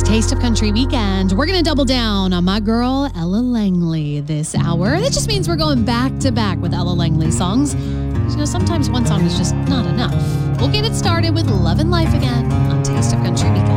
Taste of Country Weekend. We're going to double down on my girl, Ella Langley, this hour. That just means we're going back to back with Ella Langley songs. You know, sometimes one song is just not enough. We'll get it started with Love and Life again on Taste of Country Weekend.